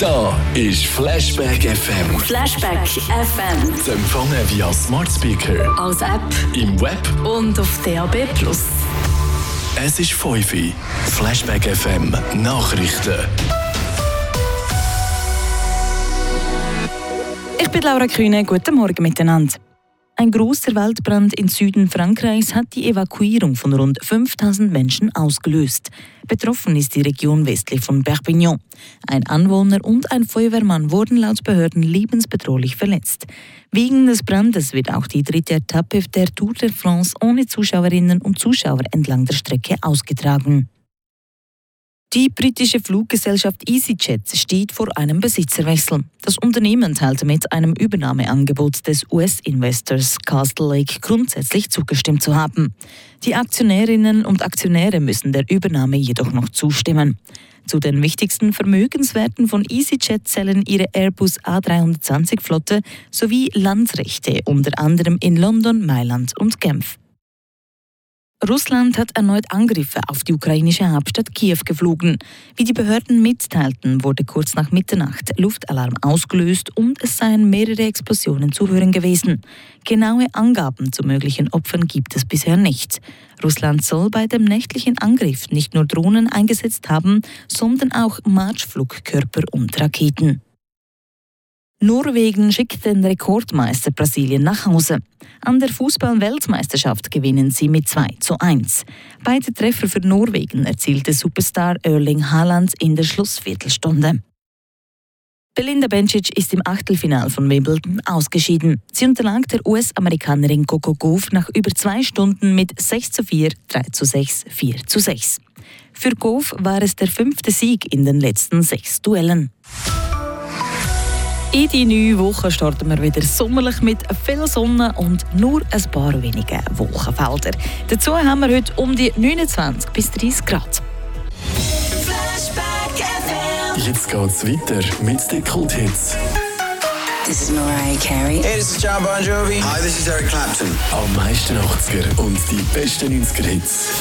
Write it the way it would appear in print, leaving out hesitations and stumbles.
Da ist Flashback FM. Flashback FM. Zu empfangen via Smart Speaker, Als App im Web. und auf DAB+. Es ist 5 Uhr. Flashback FM Nachrichten. Ich bin Laura Kühne, guten Morgen miteinander. Ein grosser Waldbrand im Süden Frankreichs hat die Evakuierung von rund 5000 Menschen ausgelöst. Betroffen ist die Region westlich von Perpignan. Ein Anwohner und ein Feuerwehrmann wurden laut Behörden lebensbedrohlich verletzt. Wegen des Brandes wird auch die dritte Etappe der Tour de France ohne Zuschauerinnen und Zuschauer entlang der Strecke ausgetragen. Die britische Fluggesellschaft EasyJet steht vor einem Besitzerwechsel. Das Unternehmen teilte mit einem Übernahmeangebot des US-Investors Castle Lake grundsätzlich zugestimmt zu haben. Die Aktionärinnen und Aktionäre müssen der Übernahme jedoch noch zustimmen. Zu den wichtigsten Vermögenswerten von EasyJet zählen ihre Airbus A320-Flotte sowie Landsrechte, unter anderem in London, Mailand und Genf. Russland hat erneut Angriffe auf die ukrainische Hauptstadt Kiew geflogen. Wie die Behörden mitteilten, wurde kurz nach Mitternacht Luftalarm ausgelöst und es seien mehrere Explosionen zu hören gewesen. Genaue Angaben zu möglichen Opfern gibt es bisher nicht. Russland soll bei dem nächtlichen Angriff nicht nur Drohnen eingesetzt haben, sondern auch Marschflugkörper und Raketen. Norwegen schickt den Rekordmeister Brasilien nach Hause. An der Fußball-Weltmeisterschaft gewinnen sie mit 2:1. Beide Treffer für Norwegen erzielte Superstar Erling Haaland in der Schlussviertelstunde. Belinda Bencic ist im Achtelfinale von Wimbledon ausgeschieden. Sie unterlag der US-Amerikanerin Coco Gauff nach über 2 Stunden mit 6:4, 3:6, 4:6. Für Gauff war es der 5. Sieg in den letzten 6 Duellen. In die neue Woche starten wir wieder sommerlich mit viel Sonne und nur ein paar wenige Wolkenfelder. Dazu haben wir heute um die 29 bis 30 Grad. Jetzt geht's weiter mit den Kulthits. This is Mariah Carey. Hey, this is John Bon Jovi. Hi, this is Eric Clapton. Am meisten 80er und die besten 90er-Hits.